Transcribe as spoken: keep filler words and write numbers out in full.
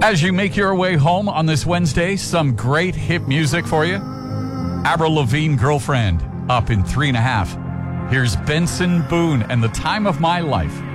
As you make your way home on this Wednesday, some great hip music for you. Avril Lavigne, Girlfriend, up in three and a half. Here's Benson Boone and The Time of My Life.